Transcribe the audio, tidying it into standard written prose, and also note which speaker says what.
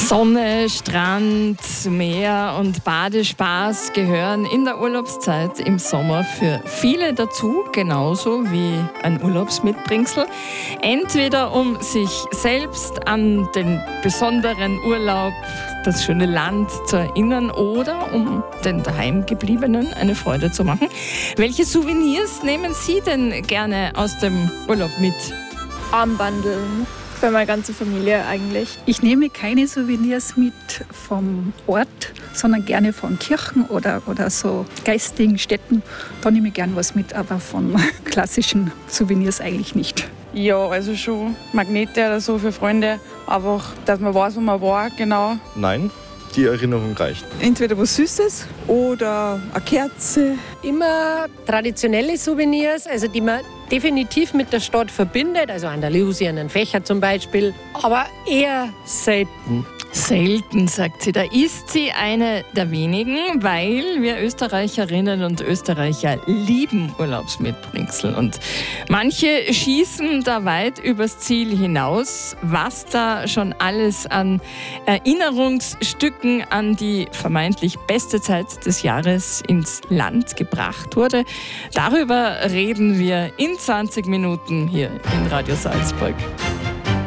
Speaker 1: Sonne, Strand, Meer und Badespaß gehören in der Urlaubszeit im Sommer für viele dazu, genauso wie ein Urlaubsmitbringsel. Entweder um sich selbst an den besonderen Urlaub, das schöne Land zu erinnern oder um den Daheimgebliebenen eine Freude zu machen. Welche Souvenirs nehmen Sie denn gerne aus dem Urlaub mit?
Speaker 2: Armbandeln. Für meine ganze Familie eigentlich.
Speaker 3: Ich nehme keine Souvenirs mit vom Ort, sondern gerne von Kirchen oder so geistigen Städten. Da nehme ich gern was mit, aber von klassischen Souvenirs eigentlich nicht.
Speaker 4: Ja, also schon Magnete oder so für Freunde. Einfach, dass man weiß, wo man war, genau.
Speaker 5: Nein, die Erinnerung reicht.
Speaker 6: Entweder was Süßes oder eine Kerze.
Speaker 7: Immer traditionelle Souvenirs, also die man definitiv mit der Stadt verbindet, also Andalusien, ein Fächer zum Beispiel, aber eher selten.
Speaker 1: Selten, sagt sie. Da ist sie eine der wenigen, weil wir Österreicherinnen und Österreicher lieben Urlaubsmitbringsel. Und manche schießen da weit übers Ziel hinaus, was da schon alles an Erinnerungsstücken an die vermeintlich beste Zeit des Jahres ins Land gebracht wurde. Darüber reden wir in 20 Minuten hier in Radio Salzburg.